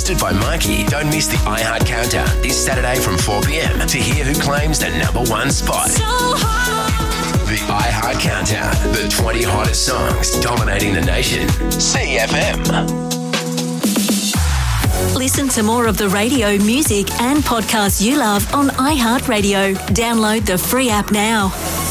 hosted by Mikey. Don't miss the iHeart Countdown this Saturday from 4 p.m. to hear who claims the #1 spot. So hot. The iHeart Countdown, the 20 hottest songs dominating the nation. CFM. Listen to more of the radio, music and podcasts you love on iHeartRadio. Download the free app now.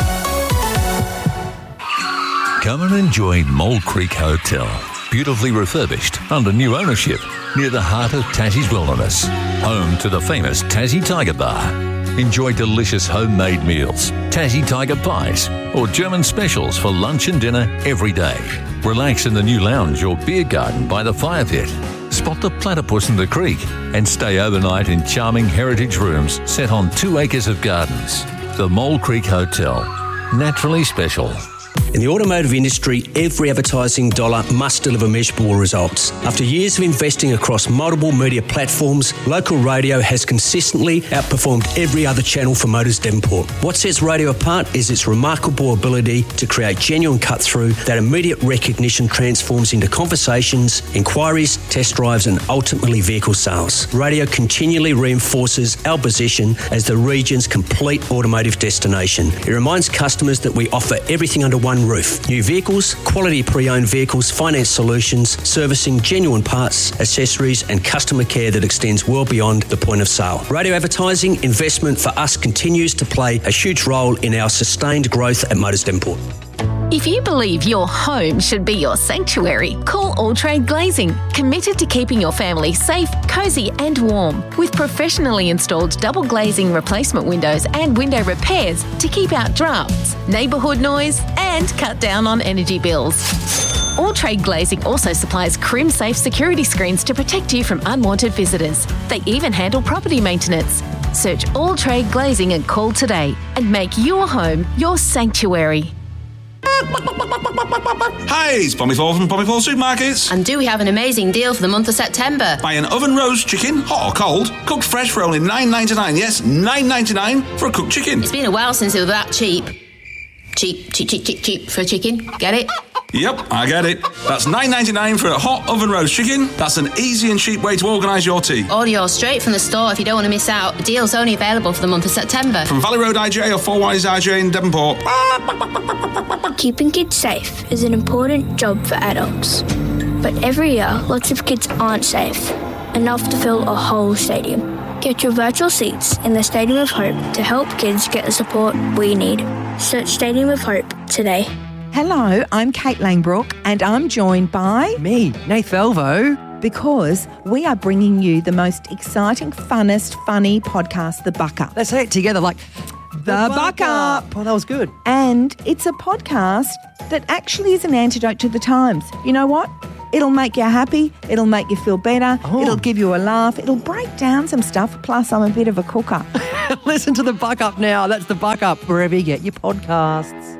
Come and enjoy Mole Creek Hotel. Beautifully refurbished under new ownership near the heart of Tassie's wilderness. Home to the famous Tassie Tiger Bar. Enjoy delicious homemade meals, Tassie Tiger pies, or German specials for lunch and dinner every day. Relax in the new lounge or beer garden by the fire pit. Spot the platypus in the creek and stay overnight in charming heritage rooms set on 2 acres of gardens. The Mole Creek Hotel. Naturally special. In the automotive industry, every advertising dollar must deliver measurable results. After years of investing across multiple media platforms, local radio has consistently outperformed every other channel for Motors Devonport. What sets radio apart is its remarkable ability to create genuine cut-through that immediate recognition transforms into conversations, inquiries, test drives and ultimately vehicle sales. Radio continually reinforces our position as the region's complete automotive destination. It reminds customers that we offer everything under one roof. New vehicles, quality pre-owned vehicles, finance solutions, servicing, genuine parts, accessories and customer care that extends well beyond the point of sale. Radio advertising investment for us continues to play a huge role in our sustained growth at Motors Devonport. If you believe your home should be your sanctuary, call All Trade Glazing. Committed to keeping your family safe, cosy and warm. With professionally installed double glazing replacement windows and window repairs to keep out drafts, neighbourhood noise and cut down on energy bills. All Trade Glazing also supplies crim-safe security screens to protect you from unwanted visitors. They even handle property maintenance. Search All Trade Glazing and call today and make your home your sanctuary. Hi, it's Pommy Paul from Pommy Paul Supermarkets. And do we have an amazing deal for the month of September? Buy an oven roast chicken, hot or cold, cooked fresh for only $9.99. Yes, $9.99 for a cooked chicken. It's been a while since it was that cheap. Cheap for a chicken. Get it? Yep, I get it. That's $9.99 for a hot oven roast chicken. That's an easy and cheap way to organise your tea. Order yours straight from the store if you don't want to miss out. The deal's only available for the month of September. From Valley Road IGA or Four Wise IGA in Devonport. Keeping kids safe is an important job for adults. But every year, lots of kids aren't safe, enough to fill a whole stadium. Get your virtual seats in the Stadium of Hope to help kids get the support we need. Search Stadium of Hope today. Hello, I'm Kate Langbrook and I'm joined by... me, Nath Velvo. Because we are bringing you the most exciting, funnest, funny podcast, The Buck Up. Let's say it together like... The Buck Up. Oh, that was good. And it's a podcast that actually is an antidote to the times. You know what? It'll make you happy. It'll make you feel better. Oh. It'll give you a laugh. It'll break down some stuff. Plus, I'm a bit of a cooker. Listen to The Buck Up now. That's The Buck Up wherever you get your podcasts.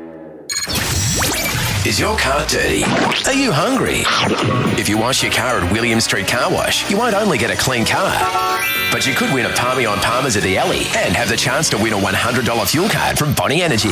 Is your car dirty? Are you hungry? If you wash your car at William Street Car Wash, you won't only get a clean car, but you could win a Palmy on Palmer's at the Alley and have the chance to win a $100 fuel card from Bonnie Energy.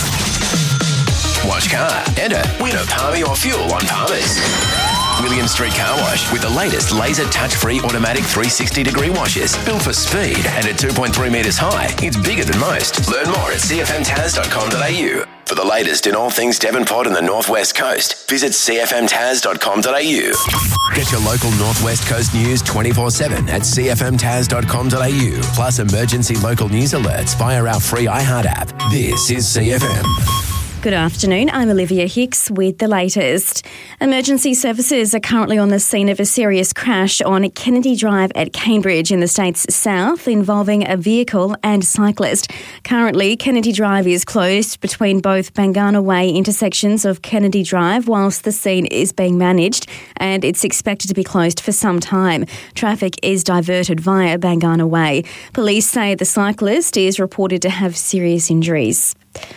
Wash car, enter, win a Palmy or fuel on Palmer's. William Street Car Wash with the latest laser touch-free automatic 360-degree washes. Built for speed and at 2.3 metres high, it's bigger than most. Learn more at cfmtaz.com.au. For the latest in all things Devonport and the North West Coast, visit cfmtaz.com.au. Get your local North West Coast news 24/7 at cfmtaz.com.au. Plus emergency local news alerts via our free iHeart app. This is CFM. Good afternoon, I'm Olivia Hicks with the latest. Emergency services are currently on the scene of a serious crash on Kennedy Drive at Cambridge in the state's south involving a vehicle and cyclist. Currently, Kennedy Drive is closed between both Bangana Way intersections of Kennedy Drive whilst the scene is being managed, and it's expected to be closed for some time. Traffic is diverted via Bangana Way. Police say the cyclist is reported to have serious injuries.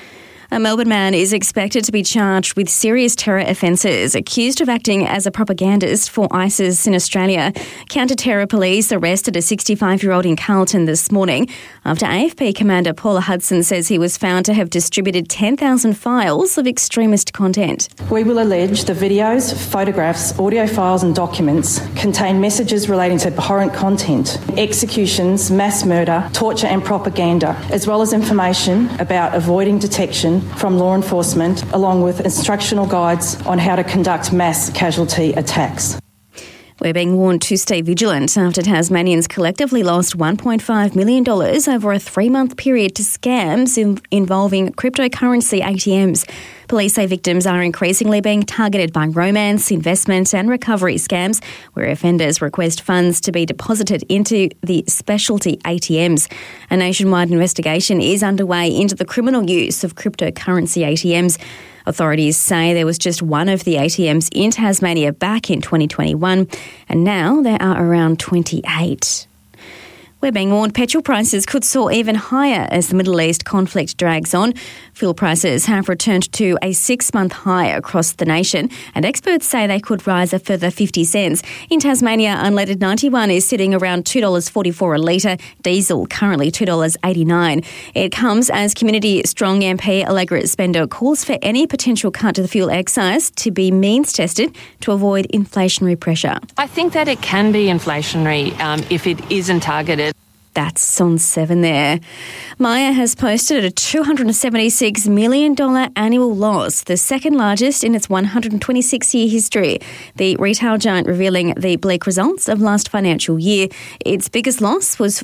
A Melbourne man is expected to be charged with serious terror offences, accused of acting as a propagandist for ISIS in Australia. Counter-terror police arrested a 65-year-old in Carlton this morning after AFP commander Paula Hudson says he was found to have distributed 10,000 files of extremist content. We will allege the videos, photographs, audio files and documents contain messages relating to abhorrent content, executions, mass murder, torture and propaganda, as well as information about avoiding detection from law enforcement, along with instructional guides on how to conduct mass casualty attacks. We're being warned to stay vigilant after Tasmanians collectively lost $1.5 million over a 3-month period to scams involving cryptocurrency ATMs. Police say victims are increasingly being targeted by romance, investment and recovery scams, where offenders request funds to be deposited into the specialty ATMs. A nationwide investigation is underway into the criminal use of cryptocurrency ATMs. Authorities say there was just one of the ATMs in Tasmania back in 2021, and now there are around 28. We're being warned petrol prices could soar even higher as the Middle East conflict drags on. Fuel prices have returned to a 6-month high across the nation, and experts say they could rise a further 50 cents. In Tasmania, unleaded 91 is sitting around $2.44 a litre, diesel currently $2.89. It comes as Community Strong MP Allegra Spender calls for any potential cut to the fuel excise to be means-tested to avoid inflationary pressure. I think that it can be inflationary if it isn't targeted. That's on 7 there. Myer has posted a $276 million annual loss, the second largest in its 126-year history. The retail giant revealing the bleak results of last financial year. Its biggest loss was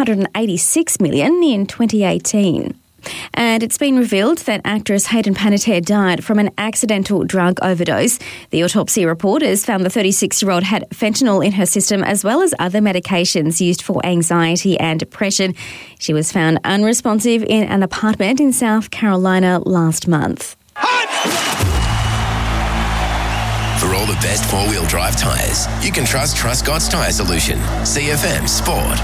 $486 million in 2018. And it's been revealed that actress Hayden Panettiere died from an accidental drug overdose. The autopsy report has found the 36-year-old had fentanyl in her system as well as other medications used for anxiety and depression. She was found unresponsive in an apartment in South Carolina last month. For all the best four-wheel drive tyres, you can trust Truscott's Tyre Solution. CFM Sport.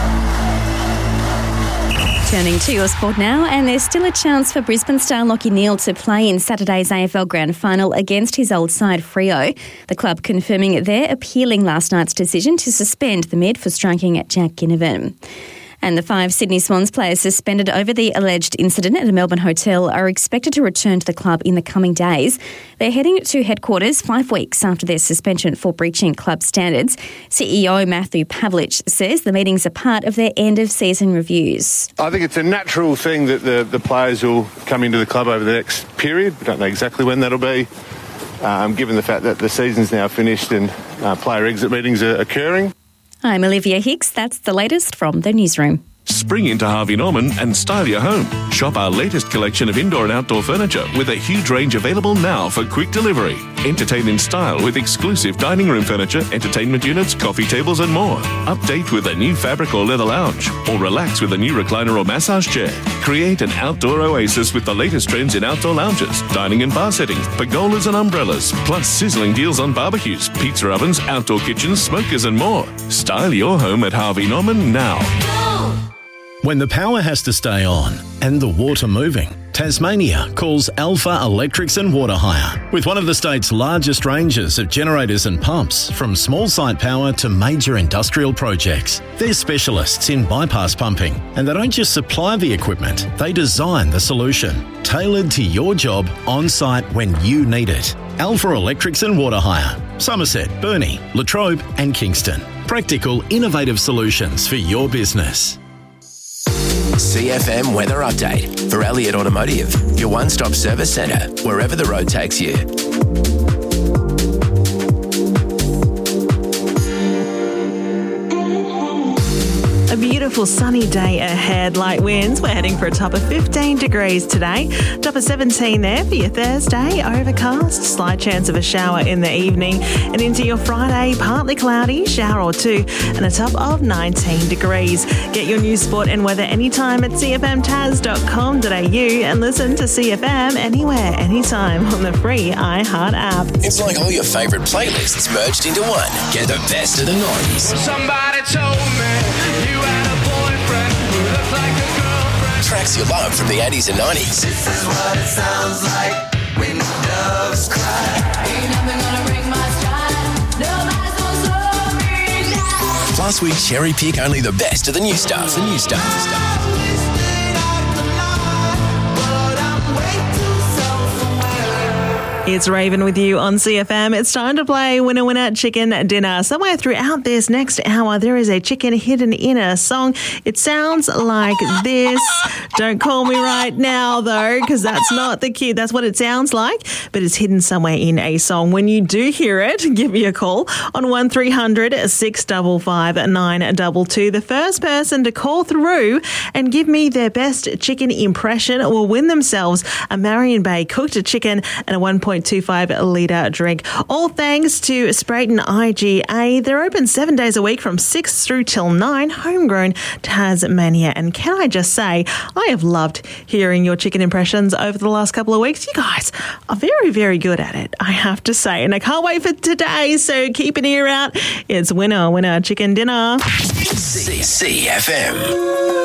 Turning to your sport now, and there's still a chance for Brisbane star Lachie Neale to play in Saturday's AFL Grand Final against his old side Freo. The club confirming they're appealing last night's decision to suspend the mid for striking at Jack Ginnivan. And the 5 Sydney Swans players suspended over the alleged incident at a Melbourne hotel are expected to return to the club in the coming days. They're heading to headquarters 5 weeks after their suspension for breaching club standards. CEO Matthew Pavlich says the meetings are part of their end-of-season reviews. I think it's a natural thing that the players will come into the club over the next period. We don't know exactly when that'll be, given the fact that the season's now finished and player exit meetings are occurring. I'm Olivia Hicks. That's the latest from the newsroom. Spring into Harvey Norman and style your home. Shop our latest collection of indoor and outdoor furniture with a huge range available now for quick delivery. Entertain in style with exclusive dining room furniture, entertainment units, coffee tables and more. Update with a new fabric or leather lounge, or relax with a new recliner or massage chair. Create an outdoor oasis with the latest trends in outdoor lounges, dining and bar settings, pergolas and umbrellas, plus sizzling deals on barbecues, pizza ovens, outdoor kitchens, smokers and more. Style your home at Harvey Norman now. When the power has to stay on and the water moving, Tasmania calls Alpha Electrics and Water Hire. With one of the state's largest ranges of generators and pumps, from small site power to major industrial projects. They're specialists in bypass pumping, and they don't just supply the equipment, they design the solution, tailored to your job on site when you need it. Alpha Electrics and Water Hire. Somerset, Burnie, Latrobe and Kingston. Practical, innovative solutions for your business. CFM Weather Update for Elliott Automotive, your one-stop service centre, wherever the road takes you. A beautiful sunny day ahead, light winds. We're heading for a top of 15 degrees today. Top of 17 there for your Thursday. Overcast, slight chance of a shower in the evening. And into your Friday, partly cloudy, shower or two, and a top of 19 degrees. Get your news, sport and weather anytime at cfmtaz.com.au and listen to CFM anywhere, anytime on the free iHeart app. It's like all your favourite playlists merged into one. Get the best of the 90s. Somebody told me you had a boyfriend who looked like a girlfriend. Tracks you love from the 80s and 90s. This is what it sounds like when doves cry. Ain't nothing gonna break my stride. Nobody's gonna slow me down. Plus, we cherry pick only the best of the new stuff. It's Raven with you on CFM. It's time to play Winner Winner Chicken Dinner. Somewhere throughout this next hour, there is a chicken hidden in a song. It sounds like this. Don't call me right now, though, because that's not the cue. That's what it sounds like, but it's hidden somewhere in a song. When you do hear it, give me a call on 1300 655 922. The first person to call through and give me their best chicken impression will win themselves a Marion Bay cooked chicken and a 1.25 litre drink. All thanks to Sprayton IGA. They're open 7 days a week from 6 through till 9, homegrown Tasmania. And can I just say, I have loved hearing your chicken impressions over the last couple of weeks. You guys are very, very good at it, I have to say. And I can't wait for today, so keep an ear out. It's Winner Winner Chicken Dinner. CFM.